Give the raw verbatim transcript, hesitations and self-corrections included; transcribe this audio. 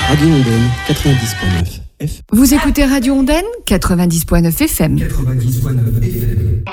Radio Ondaine, quatre-vingt-dix point neuf F M. Vous écoutez Radio Ondaine, quatre-vingt-dix point neuf F M. quatre-vingt-dix point neuf F M.